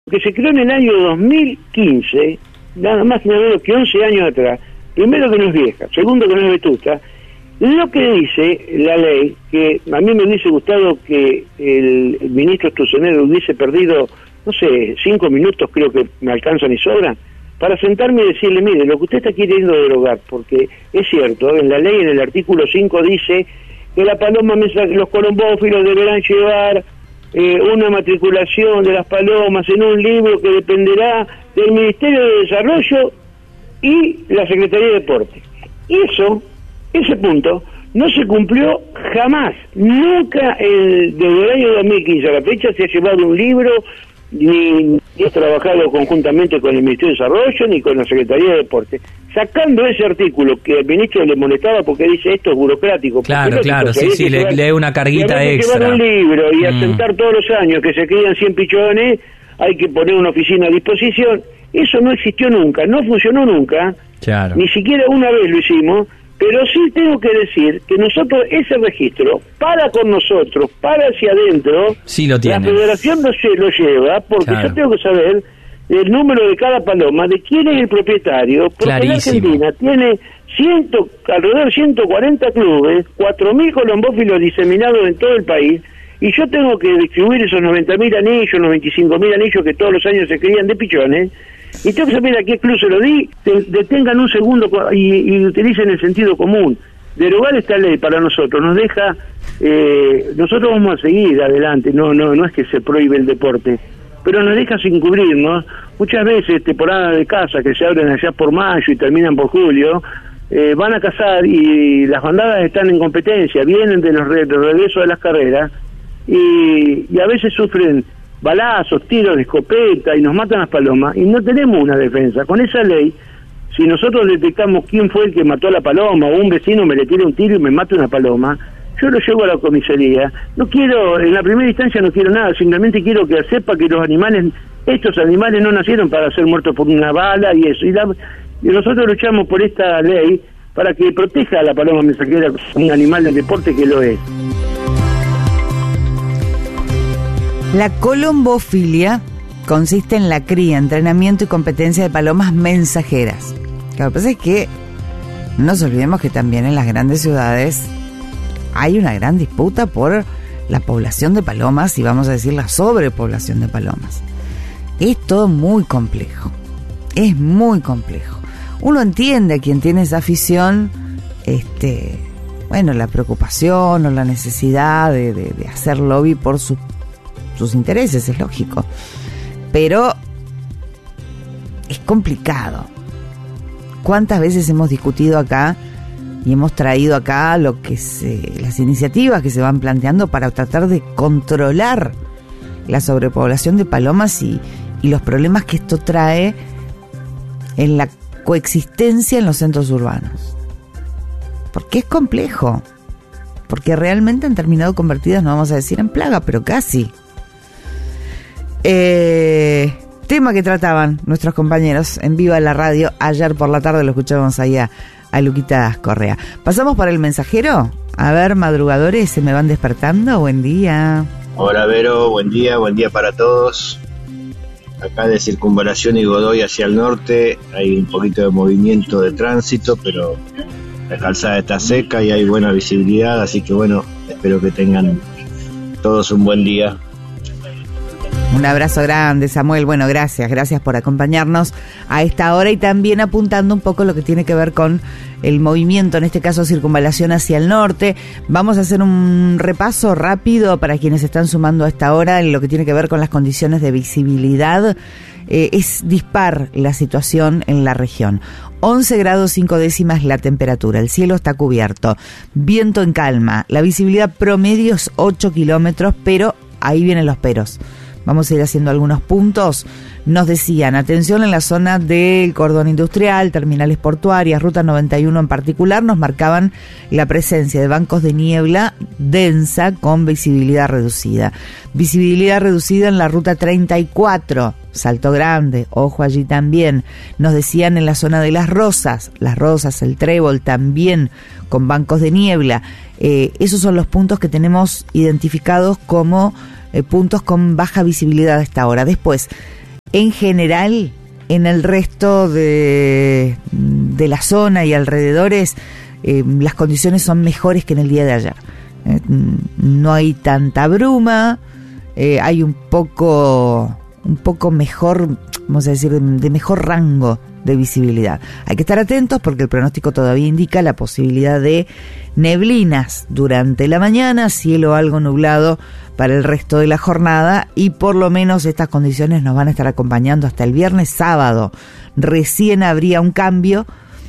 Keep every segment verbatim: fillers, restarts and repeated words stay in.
que se creó en el año dos mil quince, nada más y nada menos que once años atrás. Primero, que no es vieja, segundo, que no es vetusta. Lo que dice la ley, que a mí me hubiese gustado que el, el ministro Sturzenegger hubiese perdido, no sé, cinco minutos, creo que me alcanzan y sobran, para sentarme y decirle, mire, lo que usted está queriendo derogar, porque es cierto, en la ley, en el artículo cinco dice que la paloma mensajera, los colombófilos deberán llevar eh, una matriculación de las palomas en un libro que dependerá del Ministerio de Desarrollo y la Secretaría de Deporte. Y eso, ese punto, no se cumplió jamás. Nunca el, desde el año dos mil quince a la fecha se ha llevado un libro, ni, ni ha trabajado conjuntamente con el Ministerio de Desarrollo ni con la Secretaría de Deporte. Sacando ese artículo que al ministro le molestaba porque dice esto es burocrático. Claro, claro, sí, sí, le, le una carguita extra. Llevar un libro y mm. asentar todos los años que se crían cien pichones, hay que poner una oficina a disposición. Eso no existió nunca, no funcionó nunca, claro. Ni siquiera una vez lo hicimos, pero sí tengo que decir que nosotros ese registro, para con nosotros, para hacia adentro, sí lo tiene. La federación no se lo lleva, porque claro. Yo tengo que saber el número de cada paloma, de quién es el propietario, porque Clarísimo. la Argentina tiene ciento, alrededor de ciento cuarenta clubes, cuatro mil colombófilos diseminados en todo el país, y yo tengo que distribuir esos noventa mil anillos, noventa y cinco mil anillos que todos los años se crían de pichones, y tengo que saber a qué club se lo di, te, detengan un segundo y, y utilicen el sentido común. Derogar esta ley para nosotros nos deja, eh, nosotros vamos a seguir adelante, no no no es que se prohíbe el deporte, pero nos deja sin cubrirnos. Muchas veces temporadas de caza que se abren allá por mayo y terminan por julio, eh, van a cazar y las bandadas están en competencia, vienen de los re, de regreso de las carreras y, y a veces sufren balazos, tiros de escopeta y nos matan las palomas y no tenemos una defensa. Con esa ley, si nosotros detectamos quién fue el que mató a la paloma o un vecino me le tira un tiro y me mata una paloma, yo lo llevo a la comisaría. No quiero, en la primera instancia no quiero nada, simplemente quiero que sepa que los animales, estos animales no nacieron para ser muertos por una bala y eso. Y, la, y nosotros luchamos por esta ley para que proteja a la paloma mensajera, un animal del deporte que lo es. La colombofilia consiste en la cría, entrenamiento y competencia de palomas mensajeras. Lo que pasa es que no nos olvidemos que también en las grandes ciudades hay una gran disputa por la población de palomas y vamos a decir la sobrepoblación de palomas. Es todo muy complejo, es muy complejo. Uno entiende a quien tiene esa afición, este, bueno, la preocupación o la necesidad de, de, de hacer lobby por sus sus intereses, es lógico, pero es complicado. ¿Cuántas veces hemos discutido acá y hemos traído acá lo que se, las iniciativas que se van planteando para tratar de controlar la sobrepoblación de palomas y, y los problemas que esto trae en la coexistencia en los centros urbanos? Porque es complejo, porque realmente han terminado convertidas, no vamos a decir en plaga, pero casi. Eh, tema que trataban nuestros compañeros en Viva la Radio ayer por la tarde, lo escuchábamos ahí a, a Luquita Correa. Pasamos para el mensajero. A ver, madrugadores, ¿se me van despertando? Buen día. Hola Vero, buen día, buen día para todos. Acá de Circunvalación y Godoy hacia el norte hay un poquito de movimiento de tránsito, pero la calzada está seca y hay buena visibilidad, así que bueno, espero que tengan todos un buen día. Un abrazo grande, Samuel. Bueno, gracias, gracias por acompañarnos a esta hora y también apuntando un poco lo que tiene que ver con el movimiento, en este caso Circunvalación hacia el norte. Vamos a hacer un repaso rápido para quienes están sumando a esta hora en lo que tiene que ver con las condiciones de visibilidad. Eh, es dispar la situación en la región. once grados cinco décimas la temperatura, el cielo está cubierto, viento en calma, la visibilidad promedio es ocho kilómetros, pero ahí vienen los peros. Vamos a ir haciendo algunos puntos. Nos decían, atención en la zona del cordón industrial, terminales portuarias, ruta noventa y uno en particular, nos marcaban la presencia de bancos de niebla densa con visibilidad reducida. Visibilidad reducida en la ruta treinta y cuatro, Salto Grande, ojo allí también. Nos decían en la zona de Las Rosas, Las Rosas, el Trébol también con bancos de niebla. Eh, esos son los puntos que tenemos identificados como eh, puntos con baja visibilidad a esta hora. Después, en general, en el resto de, de la zona y alrededores, eh, las condiciones son mejores que en el día de ayer. Eh, no hay tanta bruma, eh, hay un poco, un poco mejor, vamos a decir, de, de mejor rango de visibilidad. Hay que estar atentos porque el pronóstico todavía indica la posibilidad de neblinas durante la mañana, cielo algo nublado para el resto de la jornada, y por lo menos estas condiciones nos van a estar acompañando hasta el viernes. Sábado recién habría un cambio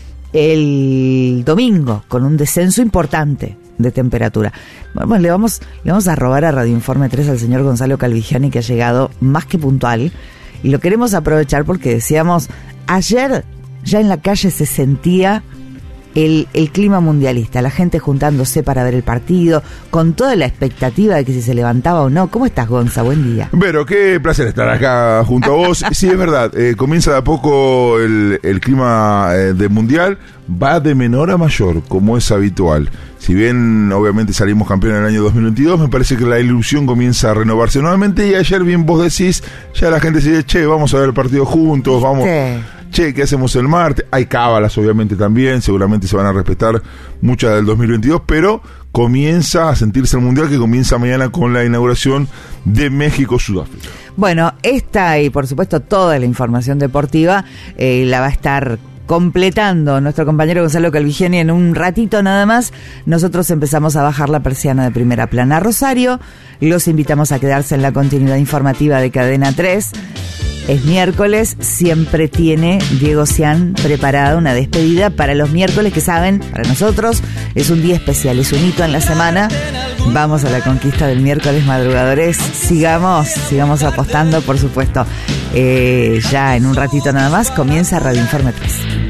el domingo con un descenso importante de temperatura. Bueno, le vamos, le vamos a robar a Radio Informe tres al señor Gonzalo Calvigiani, que ha llegado más que puntual, y lo queremos aprovechar porque decíamos, ayer ya en la calle se sentía el, el clima mundialista, la gente juntándose para ver el partido, con toda la expectativa de que si se levantaba o no. ¿Cómo estás, Gonza? Buen día. Pero qué placer estar acá junto a vos. Sí, es verdad, eh, comienza de a poco el, el clima eh, de mundial, va de menor a mayor, como es habitual. Si bien obviamente salimos campeones en el año dos mil veintidós, me parece que la ilusión comienza a renovarse nuevamente, y ayer bien vos decís, ya la gente dice, che, vamos a ver el partido juntos, vamos... Che, ¿qué hacemos el martes? Hay cábalas obviamente también, seguramente se van a respetar muchas del dos mil veintidós, pero comienza a sentirse el Mundial, que comienza mañana con la inauguración de México-Sudáfrica. Bueno, esta y por supuesto toda la información deportiva eh, la va a estar completando nuestro compañero Gonzalo Calvigiani en un ratito nada más. Nosotros empezamos a bajar la persiana de Primera Plana. Rosario, los invitamos a quedarse en la continuidad informativa de Cadena tres. Es miércoles, siempre tiene Diego Cian preparada una despedida para los miércoles, que saben, para nosotros es un día especial, es un hito en la semana. Vamos a la conquista del miércoles, madrugadores. Sigamos, sigamos apostando, por supuesto. Eh, ya en un ratito nada más comienza Radio Informe tres.